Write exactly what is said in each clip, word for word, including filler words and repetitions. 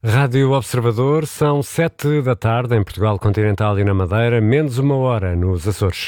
Rádio Observador, são sete da tarde em Portugal Continental e na Madeira, menos uma hora nos Açores.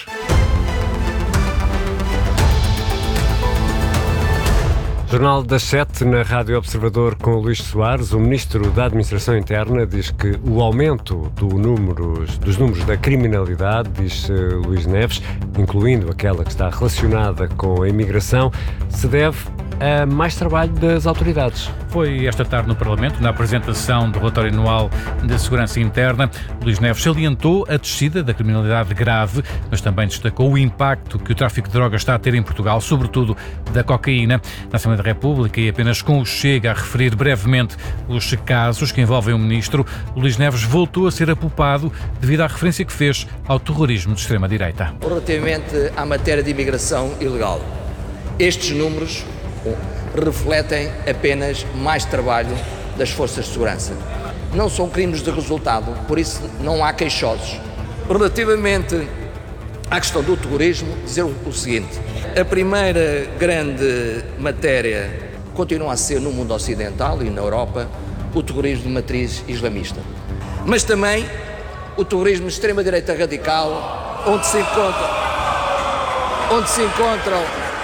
Jornal das sete na Rádio Observador com o Luís Soares. O Ministro da Administração Interna diz que o aumento do números, dos números da criminalidade, diz Luís Neves, incluindo aquela que está relacionada com a imigração, se deve a mais trabalho das autoridades. Foi esta tarde no Parlamento, na apresentação do relatório anual de segurança interna. Luís Neves salientou a descida da criminalidade grave, mas também destacou o impacto que o tráfico de drogas está a ter em Portugal, sobretudo da cocaína. Na Assembleia da República, e apenas com o Chega a referir brevemente os casos que envolvem o Ministro, Luís Neves voltou a ser apupado devido à referência que fez ao terrorismo de extrema-direita. Relativamente à matéria de imigração ilegal, estes números refletem apenas mais trabalho das forças de segurança. Não são crimes de resultado, por isso não há queixosos. Relativamente à questão do terrorismo, dizer o seguinte: a primeira grande matéria continua a ser no mundo ocidental e na Europa o terrorismo de matriz islamista, mas também o terrorismo de extrema-direita radical, onde se encontra, onde se encontram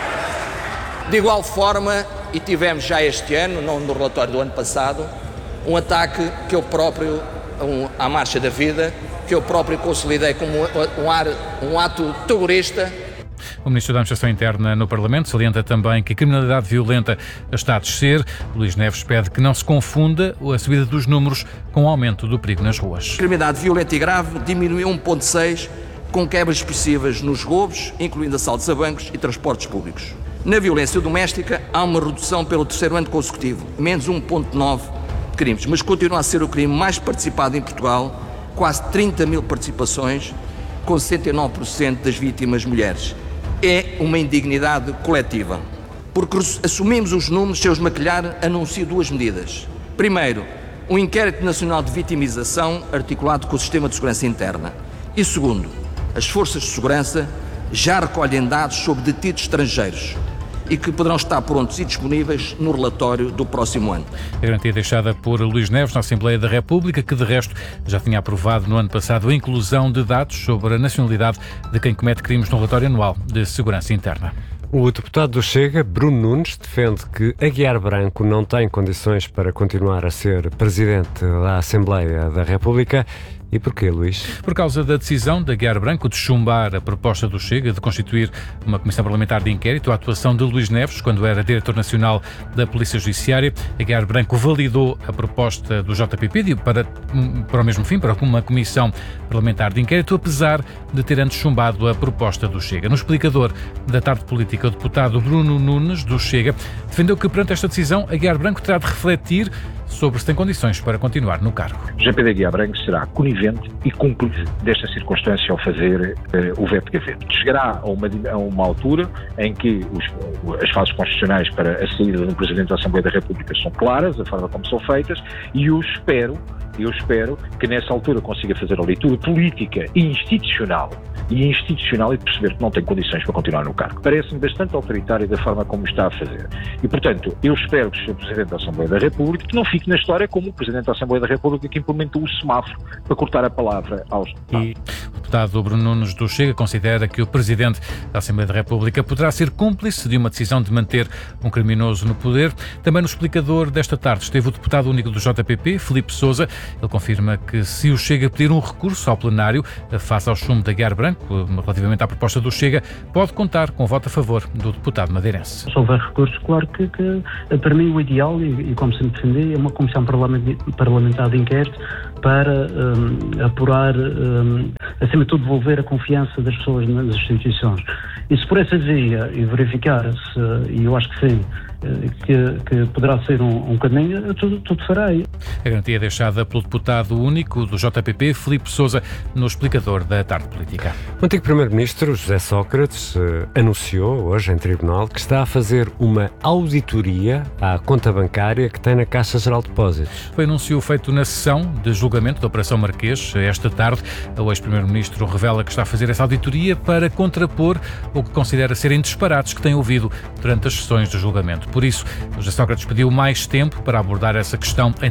de igual forma, e tivemos já este ano, não no relatório do ano passado, um ataque que eu próprio, um, à Marcha da Vida, que eu próprio consolidei como um, ar, um ato terrorista. O Ministro da Administração Interna no Parlamento salienta também que a criminalidade violenta está a descer. Luís Neves pede que não se confunda a subida dos números com o aumento do perigo nas ruas. A criminalidade violenta e grave diminuiu um vírgula seis, com quebras expressivas nos roubos, incluindo assaltos a bancos e transportes públicos. Na violência doméstica, há uma redução pelo terceiro ano consecutivo, menos um vírgula nove crimes, mas continua a ser o crime mais participado em Portugal, quase trinta mil participações, com sessenta e nove por cento das vítimas mulheres. É uma indignidade coletiva, porque assumimos os números sem os maquilhar, anuncio duas medidas. Primeiro, um inquérito nacional de vitimização articulado com o Sistema de Segurança Interna. E segundo, as forças de segurança já recolhem dados sobre detidos estrangeiros e que poderão estar prontos e disponíveis no relatório do próximo ano. A garantia deixada por Luís Neves na Assembleia da República, que de resto já tinha aprovado no ano passado a inclusão de dados sobre a nacionalidade de quem comete crimes no relatório anual de segurança interna. O deputado do Chega, Bruno Nunes, defende que Aguiar Branco não tem condições para continuar a ser presidente da Assembleia da República. E porquê, Luís? Por causa da decisão de Aguiar Branco de chumbar a proposta do Chega de constituir uma comissão parlamentar de inquérito à atuação de Luís Neves, quando era diretor nacional da Polícia Judiciária. Aguiar Branco validou a proposta do J P P para, para o mesmo fim, para uma comissão parlamentar de inquérito, apesar de ter antes chumbado a proposta do Chega. No explicador da tarde política, o deputado Bruno Nunes, do Chega, defendeu que perante esta decisão, Aguiar Branco terá de refletir sobre se tem condições para continuar no cargo. José Pedro Aguiar Branco será conivente e cúmplice desta circunstância ao fazer uh, o veto de gaveta. Chegará a uma, a uma altura em que os, as fases constitucionais para a saída do Presidente da Assembleia da República são claras, a forma como são feitas, e eu espero, eu espero que nessa altura consiga fazer a leitura política e institucional e institucional e de perceber que não tem condições para continuar no cargo. Parece-me bastante autoritário da forma como está a fazer. E, portanto, eu espero que o senhor Presidente da Assembleia da República que não fique na história como o Presidente da Assembleia da República que implementou o semáforo para cortar a palavra aos deputados. E o deputado Bruno Nunes do Chega considera que o Presidente da Assembleia da República poderá ser cúmplice de uma decisão de manter um criminoso no poder. Também no explicador desta tarde esteve o deputado único do J P P, Filipe Sousa. Ele confirma que se o Chega pedir um recurso ao plenário face ao chumbo de Aguiar Branco, relativamente à proposta do Chega, pode contar com o voto a favor do deputado madeirense. Se houver recurso, claro que, que para mim o ideal, e, e como sempre defendi, é uma comissão parlamentar de inquérito para um, apurar, um, acima de tudo, devolver a confiança das pessoas nas instituições. E se por essa via e verificar-se, e eu acho que sim, Que, que poderá ser um, um caminho, tudo, tudo farei. A garantia é deixada pelo deputado único do J P P, Filipe Sousa, no explicador da tarde política. O antigo primeiro-ministro, José Sócrates, eh, anunciou hoje em tribunal que está a fazer uma auditoria à conta bancária que tem na Caixa Geral de Depósitos. Foi anúncio feito na sessão de julgamento da Operação Marquês. Esta tarde, o ex-primeiro-ministro revela que está a fazer essa auditoria para contrapor o que considera serem disparates que tem ouvido durante as sessões de julgamento. Por isso, José Sócrates pediu mais tempo para abordar essa questão em tribunal.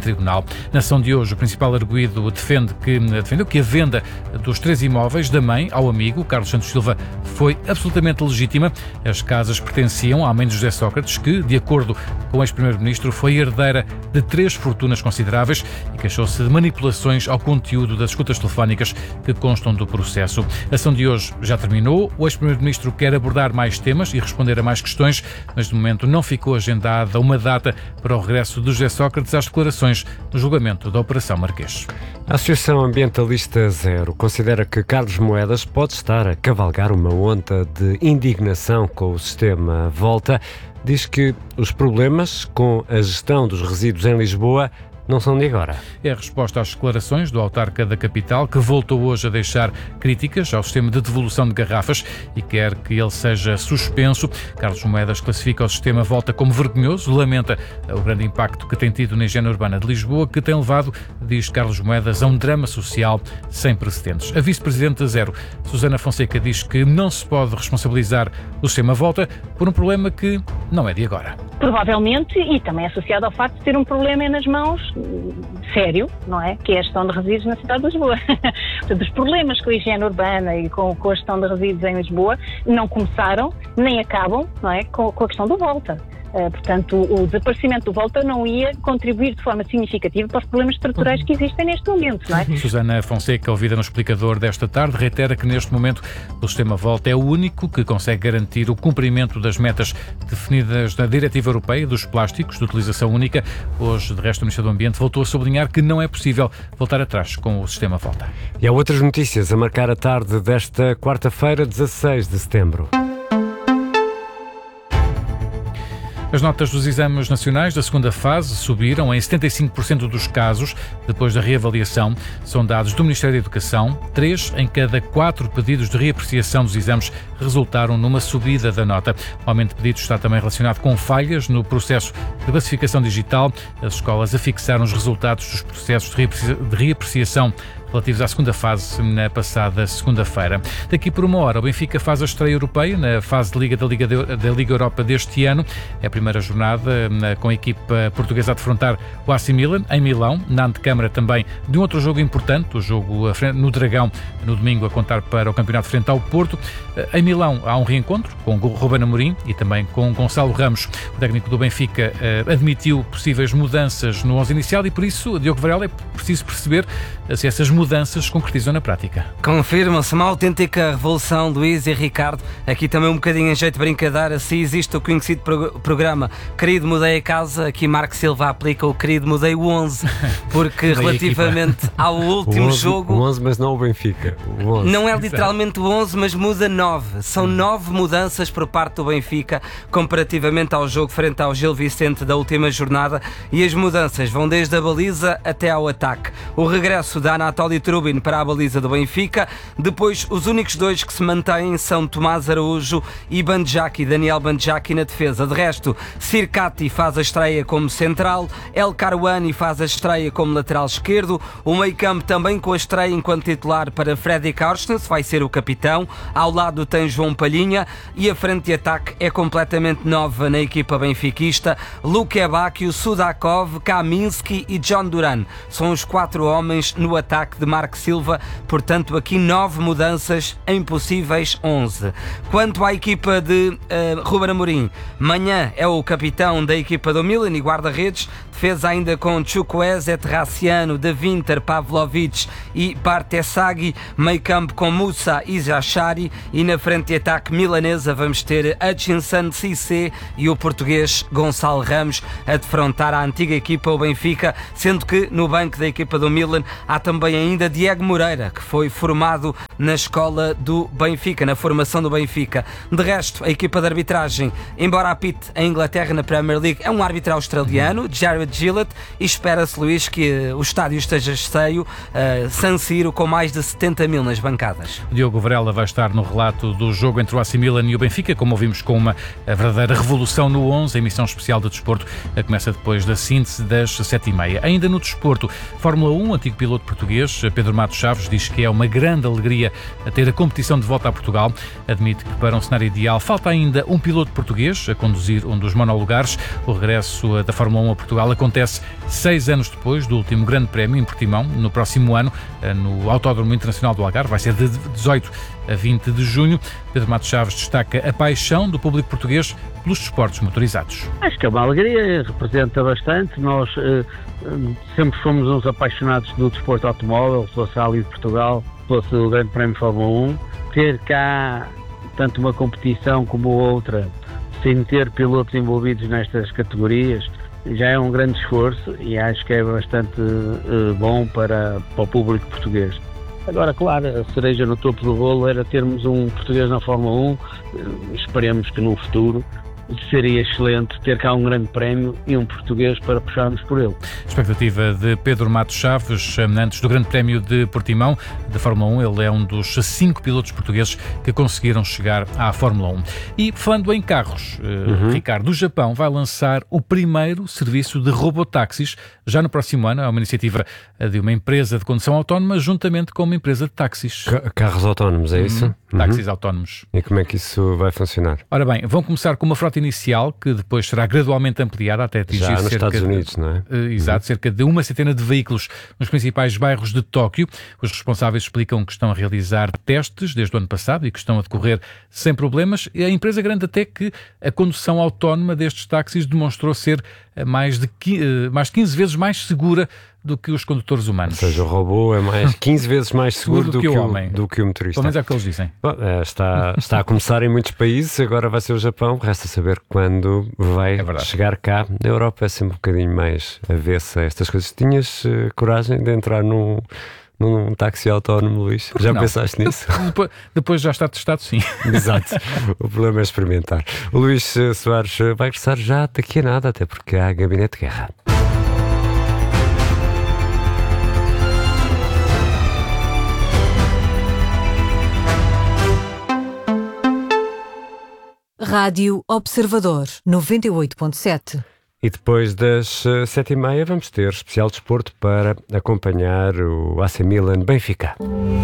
Portugal. Na ação de hoje, o principal arguido defende que, defendeu que a venda dos três imóveis da mãe ao amigo, Carlos Santos Silva, foi absolutamente legítima. As casas pertenciam à mãe de José Sócrates, que, de acordo com o ex-primeiro-ministro, foi herdeira de três fortunas consideráveis e queixou-se de manipulações ao conteúdo das escutas telefónicas que constam do processo. A ação de hoje já terminou. O ex-primeiro-ministro quer abordar mais temas e responder a mais questões, mas de momento não ficou agendada uma data para o regresso de José Sócrates às declarações no julgamento da Operação Marquês. A Associação Ambientalista Zero considera que Carlos Moedas pode estar a cavalgar uma onda de indignação com o sistema Volta. Diz que os problemas com a gestão dos resíduos em Lisboa não são de agora. É a resposta às declarações do autarca da capital, que voltou hoje a deixar críticas ao sistema de devolução de garrafas e quer que ele seja suspenso. Carlos Moedas classifica o sistema Volta como vergonhoso, lamenta o grande impacto que tem tido na higiene urbana de Lisboa, que tem levado, diz Carlos Moedas, a um drama social sem precedentes. A vice-presidente da Zero, Susana Fonseca, diz que não se pode responsabilizar o sistema Volta por um problema que não é de agora. Provavelmente, e também associado ao facto de ter um problema nas mãos sério, não é? Que é a gestão de resíduos na cidade de Lisboa. Portanto, os problemas com a higiene urbana e com, com a gestão de resíduos em Lisboa não começaram, nem acabam, não é? Com, com a questão do Volta. Uh, portanto, o, o desaparecimento do Volta não ia contribuir de forma significativa para os problemas estruturais que existem neste momento, não é? Susana Fonseca, ouvida no explicador desta tarde, reitera que neste momento o sistema Volta é o único que consegue garantir o cumprimento das metas definidas na Diretiva Europeia dos plásticos de utilização única. Hoje, de resto, o Ministro do Ambiente voltou a sublinhar que não é possível voltar atrás com o sistema Volta. E há outras notícias a marcar a tarde desta quarta-feira, dezasseis de setembro. As notas dos exames nacionais da segunda fase subiram em setenta e cinco por cento dos casos depois da reavaliação. São dados do Ministério da Educação. Três em cada quatro pedidos de reapreciação dos exames resultaram numa subida da nota. O aumento de pedidos está também relacionado com falhas no processo de classificação digital. As escolas afixaram os resultados dos processos de reapreciação relativos à segunda fase na passada segunda-feira. Daqui por uma hora, o Benfica faz a estreia europeia na fase de Liga da Liga, de, da Liga Europa deste ano. É a primeira jornada na, com a equipa portuguesa a defrontar o A C Milan em Milão, na antecâmara também de um outro jogo importante, o jogo no Dragão, no domingo, a contar para o campeonato frente ao Porto. Em Milão há um reencontro com Ruben Amorim e também com Gonçalo Ramos. O técnico do Benfica admitiu possíveis mudanças no onze inicial e por isso, Diogo Varela, é preciso perceber se essas mudanças se concretizam na prática. Confirma-se uma autêntica revolução, Luís e Ricardo. Aqui também um bocadinho em jeito de brincadeira. Se existe o conhecido pro- programa Querido Mudei a Casa, aqui Marco Silva aplica o Querido Mudei o onze, porque relativamente ao último o onze, jogo... O onze, mas não o Benfica. O onze. Não é literalmente o onze, mas muda nove. São nove mudanças por parte do Benfica, comparativamente ao jogo frente ao Gil Vicente da última jornada, e as mudanças vão desde a baliza até ao ataque. O regresso da Anatoly Trubin para a baliza do Benfica. Depois, os únicos dois que se mantêm são Tomás Araújo e Bandjaki, Daniel Bandjaki na defesa. De resto, Sirkati faz a estreia como central, El Karouani faz a estreia como lateral esquerdo, o meio-campo também com a estreia enquanto titular para Freddy Carstens, vai ser o capitão, ao lado tem João Palhinha e a frente de ataque é completamente nova na equipa benfiquista. Luke Bacchio, Sudakov, Kaminski e John Duran são os quatro homens no ataque de Marco Silva, portanto aqui nove mudanças em possíveis onze. Quanto à equipa de uh, Ruben Amorim, manhã é o capitão da equipa do Milan e guarda-redes, defesa ainda com Chukwueze, Terraciano, De Winter, Pavlovic e Bartesagui, meio campo com Moussa e Zachari e na frente de ataque milanesa vamos ter Hutchinson, Cissé e o português Gonçalo Ramos a defrontar a antiga equipa, o Benfica, sendo que no banco da equipa do Milan há também ainda Diego Moreira, que foi formado na escola do Benfica, na formação do Benfica. De resto, a equipa de arbitragem, embora apite a Inglaterra na Premier League, é um árbitro australiano, Jared Gillett, e espera-se, Luís, que o estádio esteja cheio, uh, San Siro, com mais de setenta mil nas bancadas. Diogo Varela vai estar no relato do jogo entre o A C Milan e o Benfica, como ouvimos, com uma verdadeira revolução no onze, a emissão especial de desporto começa depois da síntese das sete e meia. Ainda no desporto, Fórmula um, antigo piloto português, Pedro Matos Chaves, diz que é uma grande alegria aconselha a ter a competição de volta a Portugal. Admite que para um cenário ideal falta ainda um piloto português a conduzir um dos monolugares. O regresso da Fórmula um a Portugal acontece seis anos depois do último Grande Prémio em Portimão, no próximo ano, no Autódromo Internacional do Algarve. Vai ser de dezoito a vinte de junho. Pedro Matos Chaves destaca a paixão do público português pelos desportos motorizados. Acho que é uma alegria, representa bastante. Nós eh, sempre fomos uns apaixonados do desporto automóvel, fosse a Ali de Portugal, fosse o Grande Prémio Fórmula um. Ter cá tanto uma competição como outra, sem ter pilotos envolvidos nestas categorias, já é um grande esforço e acho que é bastante uh, bom para, para o público português. Agora, claro, a cereja no topo do bolo era termos um português na Fórmula um, uh, esperemos que no futuro seria excelente ter cá um grande prémio e um português para puxarmos por ele. Expectativa de Pedro Matos Chaves, antes do Grande Prémio de Portimão, da Fórmula um. Ele é um dos cinco pilotos portugueses que conseguiram chegar à Fórmula um. E falando em carros, uhum. Ricardo, o Japão vai lançar o primeiro serviço de robotáxis já no próximo ano. É uma iniciativa de uma empresa de condução autónoma juntamente com uma empresa de táxis. Carros autónomos, é isso? Uhum. Táxis uhum. autónomos. E como é que isso vai funcionar? Ora bem, vão começar com uma frota inicial que depois será gradualmente ampliada até atingir já nos cerca Estados de, Unidos, não é? Uh, exato, uhum. cerca de uma centena de veículos nos principais bairros de Tóquio. Os responsáveis explicam que estão a realizar testes desde o ano passado e que estão a decorrer sem problemas. E a empresa garante até que a condução autónoma destes táxis demonstrou ser mais de quinze vezes mais segura do que os condutores humanos. Ou seja, o robô é mais quinze vezes mais seguro, seguro do, que o, homem. do que o motorista. Pelo menos é o que eles dizem. Bom, está, está a começar em muitos países, agora vai ser o Japão, resta saber quando vai é chegar cá. Na Europa é sempre um bocadinho mais avessa a estas coisas. Tinhas uh, coragem de entrar num, num táxi autónomo, Luís? Já não. pensaste nisso? Depois, depois já está testado, sim. Exato. O problema é experimentar. O Luís Soares vai regressar já daqui a nada, até porque há Gabinete de Guerra. Rádio Observador, noventa e oito ponto sete. E depois das uh, sete e meia vamos ter especial desporto para acompanhar o A C Milan Benfica.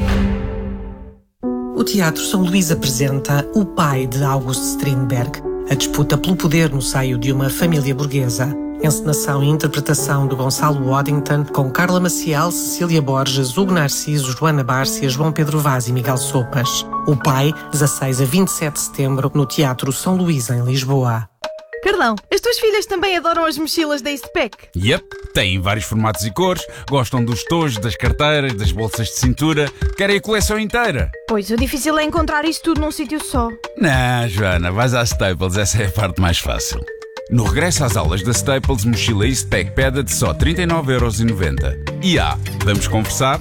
O Teatro São Luís apresenta O Pai de August Strindberg, a disputa pelo poder no seio de uma família burguesa. Encenação e interpretação de Gonçalo Waddington, com Carla Maciel, Cecília Borges, Hugo Narciso, Joana Bárcia, João Pedro Vaz e Miguel Sopas. O Pai, dezasseis a vinte e sete de setembro, no Teatro São Luís, em Lisboa. Carlão, as tuas filhas também adoram as mochilas da Eastpak? Yep, têm vários formatos e cores, gostam dos tojos, das carteiras, das bolsas de cintura, querem a coleção inteira. Pois, o difícil é encontrar isso tudo num sítio só. Não, Joana, vais à Staples, essa é a parte mais fácil. No regresso às aulas da Staples, mochila Eastpak Peda de só trinta e nove euros e noventa. E ah, vamos conversar?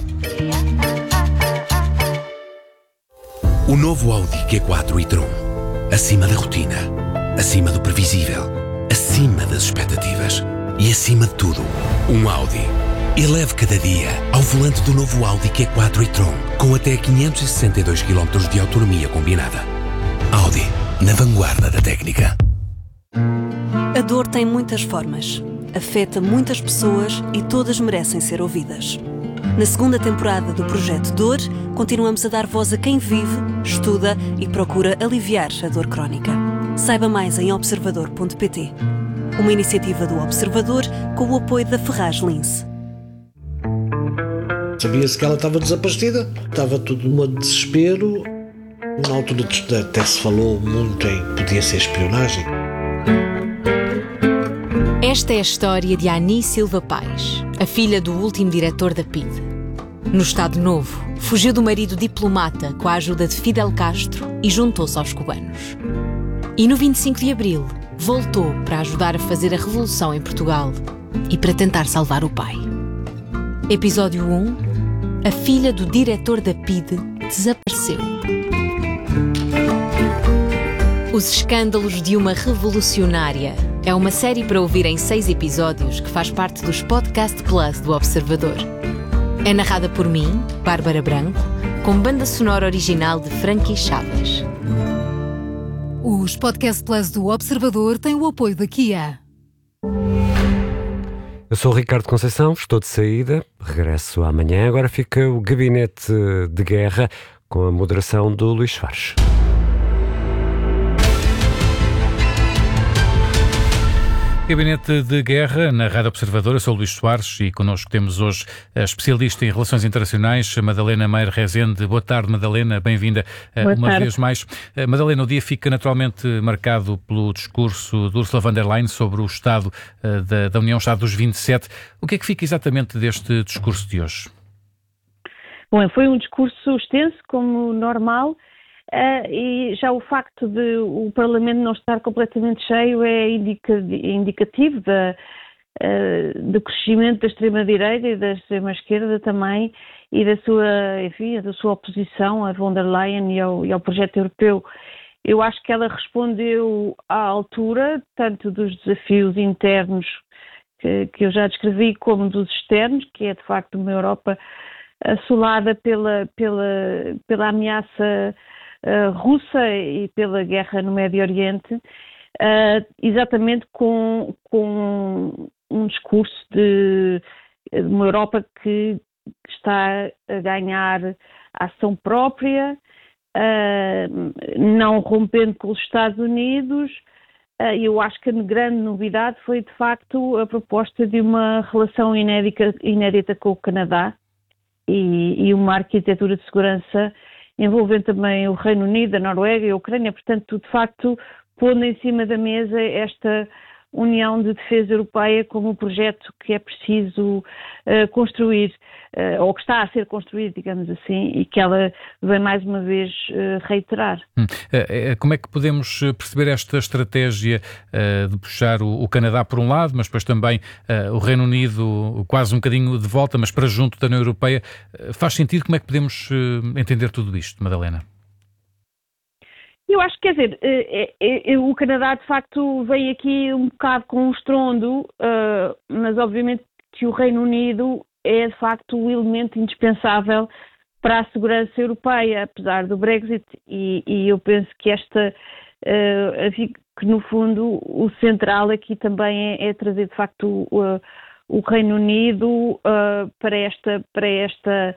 O novo Audi Q quatro e-tron. Acima da rotina, acima do previsível, acima das expectativas e acima de tudo, um Audi. Eleve cada dia ao volante do novo Audi Q quatro e-tron, com até quinhentos e sessenta e dois quilómetros de autonomia combinada. Audi, na vanguarda da técnica. A dor tem muitas formas, afeta muitas pessoas e todas merecem ser ouvidas. Na segunda temporada do Projeto Dor, continuamos a dar voz a quem vive, estuda e procura aliviar a dor crónica. Saiba mais em observador ponto pt. Uma iniciativa do Observador com o apoio da Ferraz Lince. Sabia-se que ela estava desaparecida, estava tudo num desespero. Na altura até se falou muito em que podia ser espionagem. Esta é a história de Ani Silva Paes, a filha do último diretor da P I D. No Estado Novo, fugiu do marido diplomata com a ajuda de Fidel Castro e juntou-se aos cubanos. E no vinte e cinco de abril, voltou para ajudar a fazer a revolução em Portugal e para tentar salvar o pai. Episódio um. A filha do diretor da P I D desapareceu. Os escândalos de uma revolucionária é uma série para ouvir em seis episódios que faz parte dos Podcast Plus do Observador. É narrada por mim, Bárbara Branco, com banda sonora original de Frankie Chaves. Os Podcast Plus do Observador têm o apoio da Kia. Eu sou o Ricardo Conceição, estou de saída, regresso amanhã. Agora fica o Gabinete de Guerra com a moderação do Luís Soares. Gabinete de Guerra, na Rádio Observador. Eu sou o Luís Soares e connosco temos hoje a especialista em Relações Internacionais, Madalena Meire Rezende. Boa tarde, Madalena, bem-vinda Boa uma tarde. vez mais. Madalena, o dia fica naturalmente marcado pelo discurso de Ursula von der Leyen sobre o Estado da, da União, o Estado dos vinte e sete. O que é que fica exatamente deste discurso de hoje? Bom, foi um discurso extenso, como normal. Uh, e já o facto de o Parlamento não estar completamente cheio é indica, indicativo da, uh, do crescimento da extrema-direita e da extrema-esquerda também e da sua, enfim, da sua oposição a von der Leyen e ao, e ao projeto europeu. Eu acho que ela respondeu à altura, tanto dos desafios internos que, que eu já descrevi, como dos externos, que é de facto uma Europa assolada pela, pela, pela ameaça Uh, russa e pela guerra no Médio Oriente, uh, exatamente com, com um discurso de, de uma Europa que está a ganhar ação própria, uh, não rompendo com os Estados Unidos. Uh, eu acho que a grande novidade foi, de facto, a proposta de uma relação inédita, inédita com o Canadá e, e uma arquitetura de segurança envolvendo também o Reino Unido, a Noruega e a Ucrânia, portanto, de facto, pondo em cima da mesa esta União de Defesa Europeia como um projeto que é preciso uh, construir, uh, ou que está a ser construído, digamos assim, e que ela vem mais uma vez uh, reiterar. Hum. Uh, como é que podemos perceber esta estratégia uh, de puxar o, o Canadá por um lado, mas depois também uh, o Reino Unido quase um bocadinho de volta, mas para junto da União Europeia? Uh, faz sentido? Como é que podemos uh, entender tudo isto, Madalena? Eu acho que, quer dizer, é, é, é, o Canadá de facto vem aqui um bocado com um estrondo, uh, mas obviamente que o Reino Unido é de facto o elemento indispensável para a segurança europeia, apesar do Brexit, e, e eu penso que esta, uh, que no fundo o central aqui também é, é trazer de facto o, o Reino Unido uh, para esta, para esta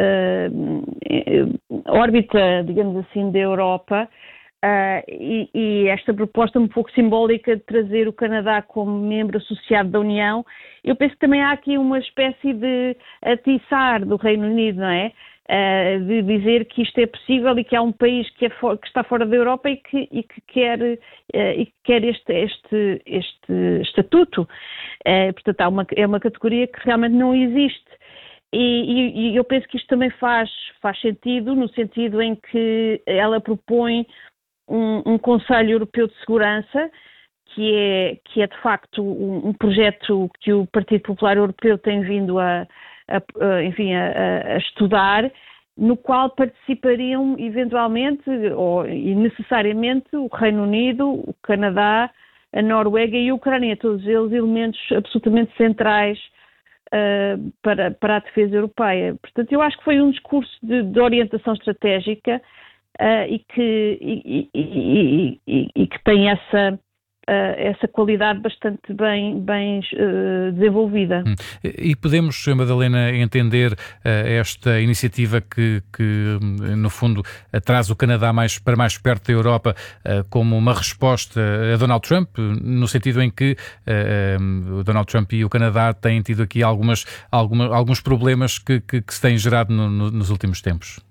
uh, órbita, digamos assim, da Europa. Uh, e, e esta proposta um pouco simbólica de trazer o Canadá como membro associado da União, eu penso que também há aqui uma espécie de atiçar do Reino Unido, não é? Uh, de dizer que isto é possível e que há um país que, é for, que está fora da Europa e que, e que quer, uh, e que quer este, este, este estatuto. Uh, portanto, há uma, é uma categoria que realmente não existe. E, e, e eu penso que isto também faz, faz sentido, no sentido em que ela propõe Um, um Conselho Europeu de Segurança, que é, que é de facto um, um projeto que o Partido Popular Europeu tem vindo a, a, a, enfim, a, a estudar, no qual participariam eventualmente ou e necessariamente o Reino Unido, o Canadá, a Noruega e a Ucrânia, todos eles elementos absolutamente centrais uh, para, para a defesa europeia. Portanto, eu acho que foi um discurso de, de orientação estratégica Uh, e, que, e, e, e, e, e que tem essa, uh, essa qualidade bastante bem, bem uh, desenvolvida. Hum. E podemos, Madalena, entender uh, esta iniciativa que, que, no fundo, traz o Canadá mais, para mais perto da Europa uh, como uma resposta a Donald Trump, no sentido em que uh, um, o Donald Trump e o Canadá têm tido aqui algumas, alguma, alguns problemas que, que, que se têm gerado no, no, nos últimos tempos?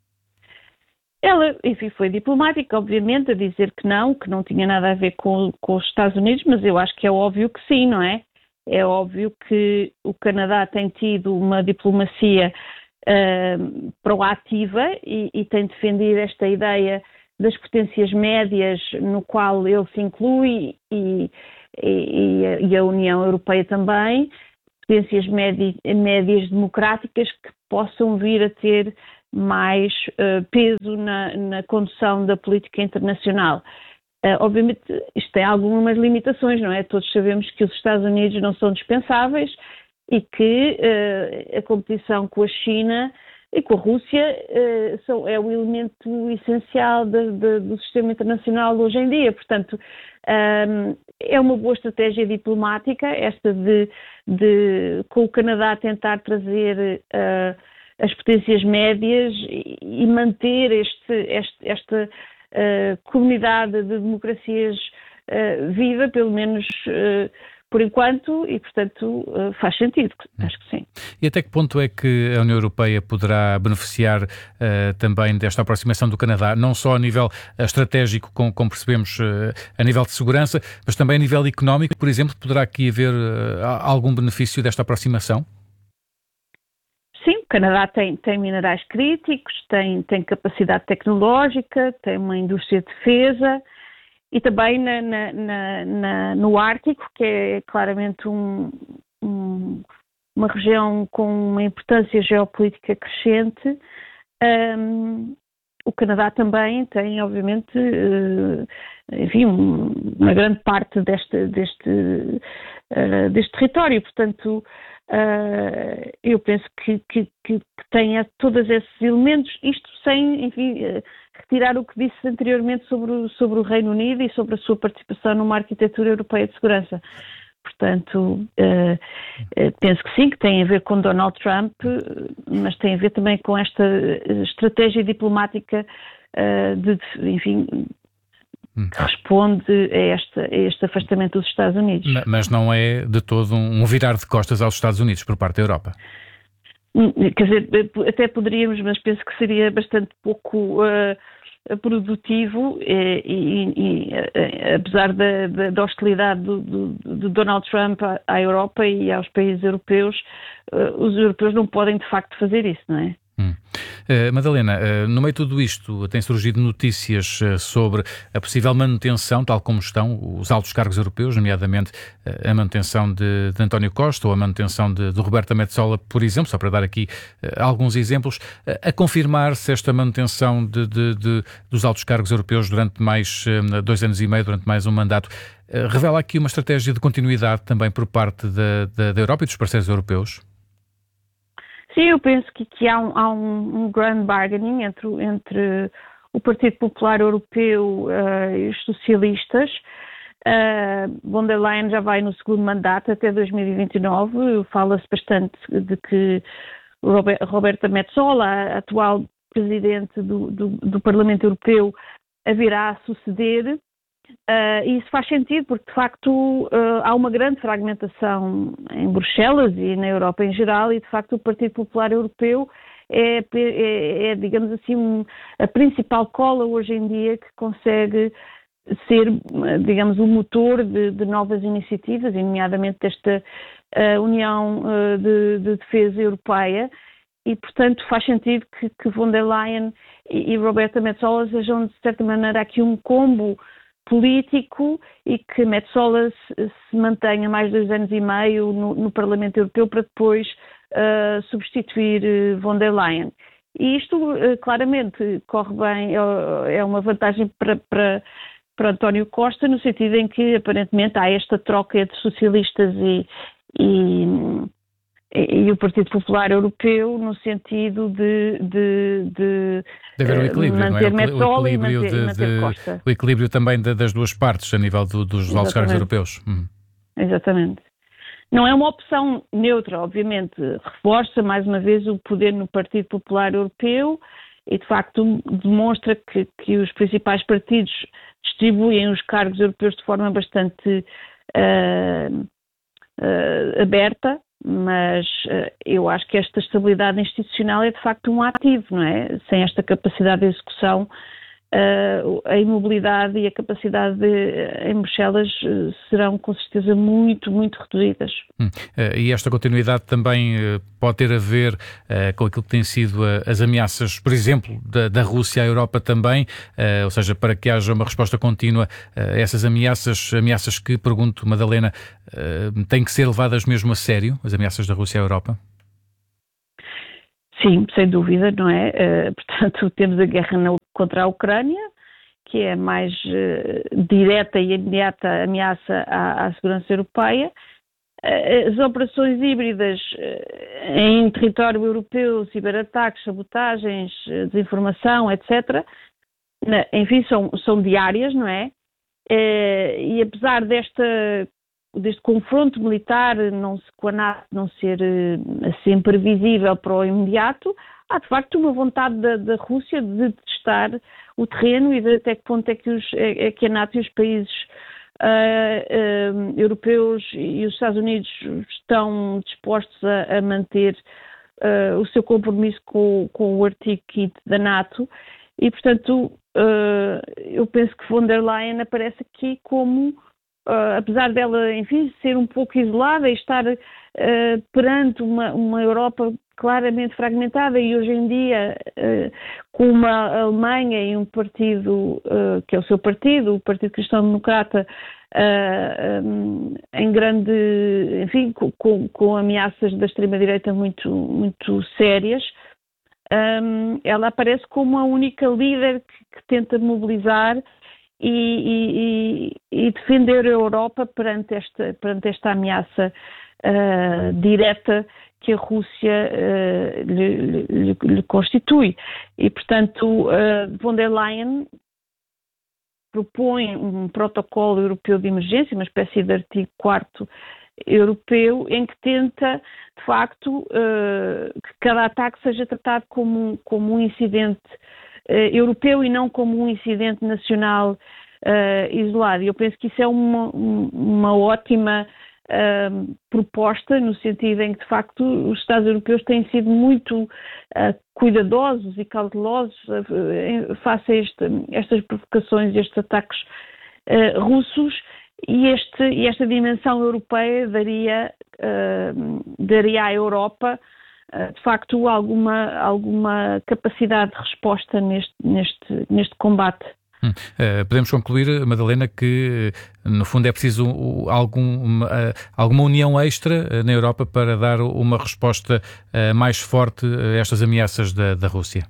Ela, enfim, foi diplomática, obviamente, a dizer que não, que não tinha nada a ver com, com os Estados Unidos, mas eu acho que é óbvio que sim, não é? É óbvio que o Canadá tem tido uma diplomacia uh, proativa e, e tem defendido esta ideia das potências médias, no qual ele se inclui e, e, e a União Europeia também, potências médi, médias democráticas que possam vir a ter mais uh, peso na, na condução da política internacional. Uh, obviamente isto tem algumas limitações, não é? Todos sabemos que os Estados Unidos não são dispensáveis e que uh, a competição com a China e com a Rússia uh, são, é o elemento essencial de, de, do sistema internacional hoje em dia. Portanto, um, é uma boa estratégia diplomática esta de, de com o Canadá tentar trazer uh, as potências médias e, e manter este, este, esta uh, comunidade de democracias uh, viva, pelo menos uh, por enquanto, e portanto uh, faz sentido, acho que sim. E até que ponto é que a União Europeia poderá beneficiar uh, também desta aproximação do Canadá, não só a nível uh, estratégico, como, como percebemos, uh, a nível de segurança, mas também a nível económico, por exemplo, poderá aqui haver uh, algum benefício desta aproximação? Sim, o Canadá tem, tem minerais críticos, tem, tem capacidade tecnológica, tem uma indústria de defesa e também na, na, na, na, no Ártico, que é claramente um, um, uma região com uma importância geopolítica crescente. Um, o Canadá também tem, obviamente, uh, enfim, uma grande parte deste, deste, uh, deste território, portanto, Uh, eu penso que, que, que, que tenha todos esses elementos, isto sem, enfim, uh, retirar o que disse anteriormente sobre o, sobre o Reino Unido e sobre a sua participação numa arquitetura europeia de segurança. Portanto, uh, uh, penso que sim, que tem a ver com Donald Trump, uh, mas tem a ver também com esta estratégia diplomática uh, de, enfim, que responde a, esta, a este afastamento dos Estados Unidos. Mas não é de todo um virar de costas aos Estados Unidos por parte da Europa? Quer dizer, até poderíamos, mas penso que seria bastante pouco uh, produtivo e, e, e apesar da, da, da hostilidade do, do, do Donald Trump à, à Europa e aos países europeus, uh, os europeus não podem de facto fazer isso, não é? Hum. Uh, Madalena, uh, no meio de tudo isto têm surgido notícias uh, sobre a possível manutenção, tal como estão os altos cargos europeus, nomeadamente uh, a manutenção de, de António Costa ou a manutenção de, de Roberta Metsola, por exemplo, só para dar aqui uh, alguns exemplos, uh, a confirmar-se esta manutenção de, de, de, dos altos cargos europeus durante mais uh, dois anos e meio, durante mais um mandato, uh, revela aqui uma estratégia de continuidade também por parte da, da, da Europa e dos parceiros europeus? Sim, eu penso que, que há, um, há um, um grand bargaining entre, entre o Partido Popular Europeu uh, e os socialistas. Uh, von der Leyen já vai no segundo mandato até dois mil e vinte e nove. Fala-se bastante de que Robert, Roberta Metsola, a atual presidente do, do, do Parlamento Europeu, a virá a suceder. Uh, e isso faz sentido porque, de facto, uh, há uma grande fragmentação em Bruxelas e na Europa em geral e, de facto, o Partido Popular Europeu é, é, é digamos assim, um, a principal cola hoje em dia que consegue ser, digamos, o motor de, de novas iniciativas, nomeadamente desta uh, União uh, de, de Defesa Europeia. E, portanto, faz sentido que, que von der Leyen e, e Roberta Metsola sejam, de certa maneira, aqui um combo político e que Metsola se, se mantenha mais dois anos e meio no, no Parlamento Europeu para depois uh, substituir uh, von der Leyen. E isto uh, claramente corre bem, é, é uma vantagem para, para, para António Costa, no sentido em que aparentemente há esta troca entre socialistas e, e, e o Partido Popular Europeu no sentido de, de, de, de haver o equilíbrio, manter não é? Metsola o equilíbrio, e manter, de, manter de, Costa. O equilíbrio também de, das duas partes a nível do, dos altos cargos europeus. Hum. Exatamente. Não é uma opção neutra, obviamente. Reforça mais uma vez o poder no Partido Popular Europeu e de facto demonstra que, que os principais partidos distribuem os cargos europeus de forma bastante uh, uh, aberta. Mas uh, eu acho que esta estabilidade institucional é de facto um ativo, não é? Sem esta capacidade de execução, uh, a imobilidade e a capacidade de, em Bruxelas uh, serão com certeza muito, muito reduzidas. Hum. Uh, e esta continuidade também uh, pode ter a ver uh, com aquilo que têm sido uh, as ameaças, por exemplo, da, da Rússia à Europa também, uh, ou seja, para que haja uma resposta contínua a uh, essas ameaças, ameaças que, pergunto, Madalena, uh, têm que ser levadas mesmo a sério, as ameaças da Rússia à Europa? Sim, sem dúvida, não é? Uh, portanto, temos a guerra na, contra a Ucrânia, que é a mais uh, direta e imediata ameaça à, à segurança europeia. Uh, as operações híbridas uh, em território europeu, ciberataques, sabotagens, uh, desinformação, etcétera, uh, enfim, são, são diárias, não é? Uh, e apesar desta deste confronto militar não se, com a NATO não ser assim previsível para o imediato, há de facto uma vontade da, da Rússia de testar o terreno e de até que ponto é que, os, é, é que a NATO e os países uh, uh, europeus e os Estados Unidos estão dispostos a, a manter uh, o seu compromisso com, com o artigo quinto da NATO. E, portanto, uh, eu penso que von der Leyen aparece aqui como, uh, apesar dela, enfim, ser um pouco isolada e estar uh, perante uma, uma Europa claramente fragmentada e hoje em dia uh, com uma Alemanha e um partido, uh, que é o seu partido, o Partido Cristão Democrata, uh, um, em grande, enfim, com, com ameaças da extrema-direita muito, muito sérias. Um, ela aparece como a única líder que, que tenta mobilizar e, e, e defender a Europa perante esta, perante esta ameaça uh, direta que a Rússia uh, lhe, lhe, lhe constitui. E, portanto, uh, von der Leyen propõe um protocolo europeu de emergência, uma espécie de artigo quarto europeu, em que tenta, de facto, uh, que cada ataque seja tratado como, como um incidente uh, europeu e não como um incidente nacional uh, isolado. E eu penso que isso é uma, uma ótima uh, proposta, no sentido em que, de facto, os Estados europeus têm sido muito uh, cuidadosos e cautelosos uh, face a este, estas provocações, estes ataques uh, russos. E, este, e esta dimensão europeia daria, uh, daria à Europa, uh, de facto, alguma, alguma capacidade de resposta neste, neste, neste combate. Hum. Uh, podemos concluir, Madalena, que no fundo é preciso algum, uh, alguma união extra uh, na Europa para dar uma resposta uh, mais forte a estas ameaças da, da Rússia?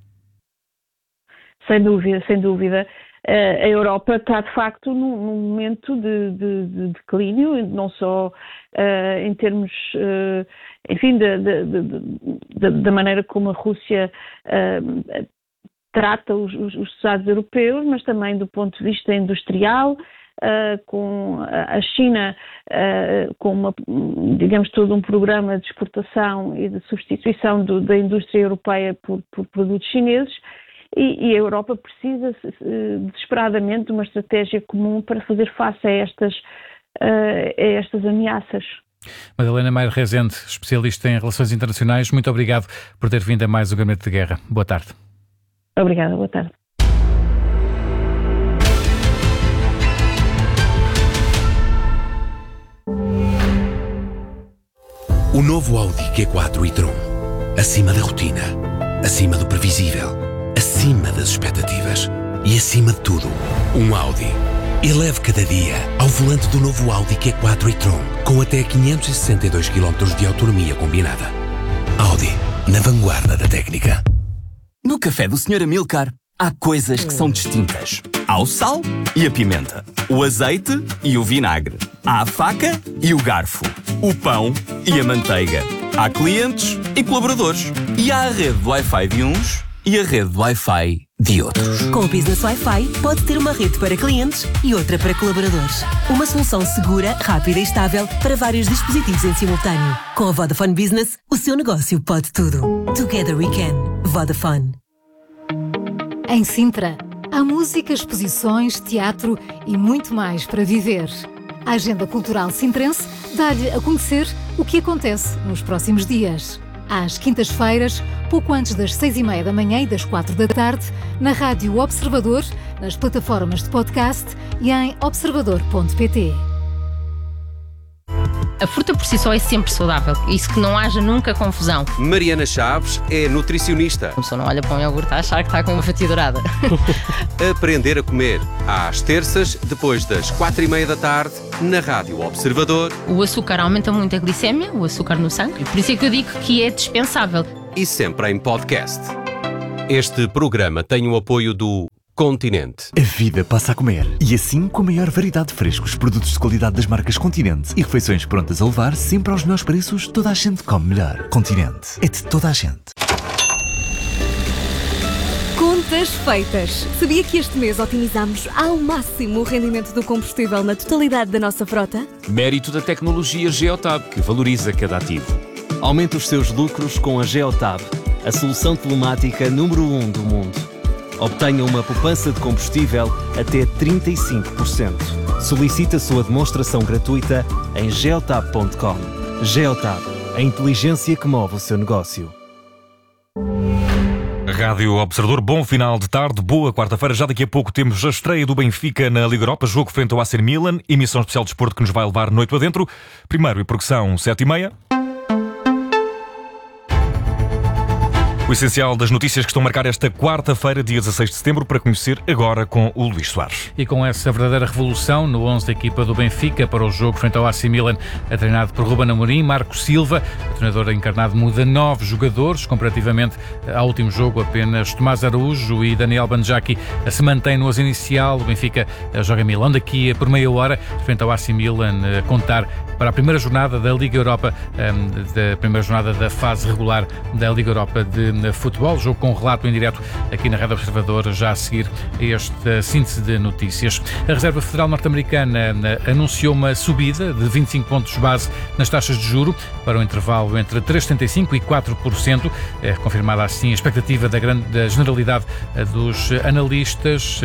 Sem dúvida, sem dúvida. A Europa está, de facto, num, num momento de, de, de declínio, não só uh, em termos, uh, enfim, da, da, da, da maneira como a Rússia uh, trata os, os, os Estados europeus, mas também do ponto de vista industrial, uh, com a China uh, com, uma, digamos, todo um programa de exportação e de substituição do, da indústria europeia por, por produtos chineses. E, e a Europa precisa uh, desesperadamente de uma estratégia comum para fazer face a estas, uh, a estas ameaças. Madalena Maier Rezende, especialista em relações internacionais, muito obrigado por ter vindo a mais o Gabinete de Guerra. Boa tarde. Obrigada, boa tarde. O novo Audi Q quatro e-tron. Acima da rotina, acima do previsível, acima das expectativas e acima de tudo, um Audi. Eleve cada dia ao volante do novo Audi Q quatro e-tron com até quinhentos e sessenta e dois quilómetros de autonomia combinada. Audi, na vanguarda da técnica. No café do senhor Amilcar, há coisas que são distintas. Há o sal e a pimenta, o azeite e o vinagre, há a faca e o garfo, o pão e a manteiga. Há clientes e colaboradores. E há a rede de Wi-Fi de uns e a rede de Wi-Fi de outros. Com o Business Wi-Fi, pode ter uma rede para clientes e outra para colaboradores. Uma solução segura, rápida e estável para vários dispositivos em simultâneo. Com a Vodafone Business, o seu negócio pode tudo. Together we can. Vodafone. Em Sintra, há música, exposições, teatro e muito mais para viver. A Agenda Cultural Sintrense dá-lhe a conhecer o que acontece nos próximos dias. Às quintas-feiras, pouco antes das seis e meia da manhã e das quatro da tarde, na Rádio Observador, nas plataformas de podcast e em observador ponto pt. A fruta por si só é sempre saudável, isso que não haja nunca confusão. Mariana Chaves é nutricionista. A pessoa não olha para um iogurte a achar que está com uma fatia dourada. Aprender a comer, às terças, depois das quatro e meia da tarde, na Rádio Observador. O açúcar aumenta muito a glicémia, o açúcar no sangue, por isso é que eu digo que é dispensável. E sempre em podcast. Este programa tem o apoio do Continente. A vida passa a comer. E assim, com a maior variedade de frescos, produtos de qualidade das marcas Continente e refeições prontas a levar, sempre aos melhores preços, toda a gente come melhor. Continente. É de toda a gente. Conta Contas feitas. Sabia que este mês otimizamos ao máximo o rendimento do combustível na totalidade da nossa frota? Mérito da tecnologia Geotab, que valoriza cada ativo. Aumente os seus lucros com a Geotab, a solução telemática número um do mundo. Obtenha uma poupança de combustível até trinta e cinco por cento. Solicite a sua demonstração gratuita em geotab ponto com. Geotab, a inteligência que move o seu negócio. Rádio Observador, bom final de tarde, boa quarta-feira. Já daqui a pouco temos a estreia do Benfica na Liga Europa, jogo frente ao A C Milan, emissão especial de desporto que nos vai levar noite adentro. Primeiro e porque são sete e meia. O essencial das notícias que estão a marcar esta quarta-feira, dia dezasseis de setembro, para conhecer agora com o Luís Soares. E com essa verdadeira revolução no onze da equipa do Benfica para o jogo frente ao A C Milan, treinado por Ruben Amorim, Marco Silva, o treinador encarnado, muda nove jogadores, comparativamente ao último jogo, apenas Tomás Araújo e Daniel Banjaki se mantém no onze inicial. O Benfica joga em Milão daqui por meia hora, frente ao A C Milan, a contar para a primeira jornada da Liga Europa, da primeira jornada da fase regular da Liga Europa de futebol, jogo com relato em direto aqui na Rádio Observador, já a seguir esta síntese de notícias. A Reserva Federal Norte-Americana anunciou uma subida de vinte e cinco pontos base nas taxas de juro para o intervalo entre três vírgula setenta e cinco por cento e quatro por cento. É confirmada assim a expectativa da, grande, da generalidade dos analistas.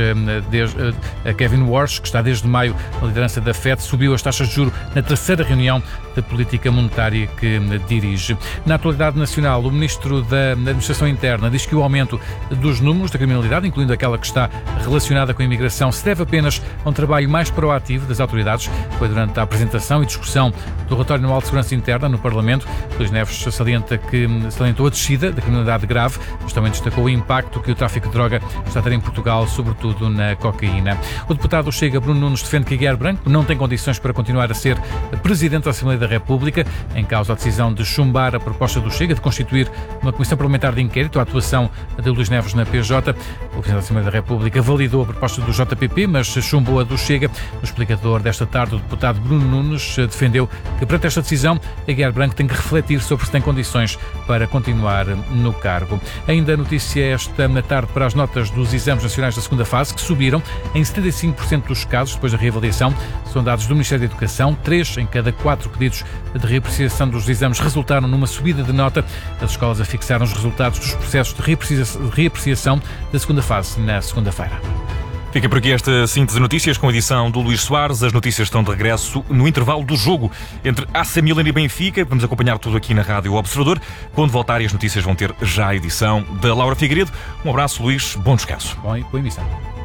A Kevin Warsh, que está desde maio na liderança da Fed, subiu as taxas de juro na terceira reunião da política monetária que dirige. Na atualidade nacional, o Ministro da Administração Interna diz que o aumento dos números da criminalidade, incluindo aquela que está relacionada com a imigração, se deve apenas a um trabalho mais proativo das autoridades. Foi durante a apresentação e discussão do relatório anual de segurança interna no Parlamento. Luís Neves salienta que salientou a descida da criminalidade grave, mas também destacou o impacto que o tráfico de droga está a ter em Portugal, sobretudo na cocaína. O deputado do Chega, Bruno Nunes, defende que Guilherme Branco não tem condições para continuar a ser Presidente da Assembleia da República. Em causa a decisão de chumbar a proposta do Chega de constituir uma comissão parlamentar de inquérito à atuação de Luís Neves na P J. O Presidente da Assembleia da República validou a proposta do J P P, mas chumbou a do Chega. O explicador desta tarde, o deputado Bruno Nunes, defendeu que perante esta decisão, a Guilherme Branco tem que refletir sobre se tem condições para continuar no cargo. Ainda notícia esta na tarde para as notas dos exames nacionais da segunda fase, que subiram em setenta e cinco por cento dos casos depois da reavaliação. São dados do Ministério da Educação. Três em cada quatro pedidos de reapreciação dos exames resultaram numa subida de nota. As escolas afixaram os resultados dos processos de reapreciação da segunda fase na segunda-feira. Fica por aqui esta síntese de notícias com a edição do Luís Soares. As notícias estão de regresso no intervalo do jogo entre A C Milan e Benfica. Vamos acompanhar tudo aqui na Rádio Observador. Quando voltarem, as notícias vão ter já a edição da Laura Figueiredo. Um abraço, Luís. Bom descanso. Bom, boa emissão.